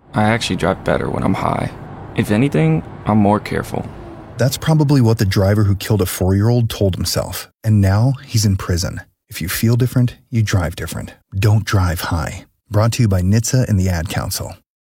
I actually drive better when I'm high. If anything, I'm more careful. That's probably what the driver who killed a 4-year-old told himself, and now he's in prison. If you feel different, you drive different. Don't drive high. Brought to you by NHTSA and the Ad Council.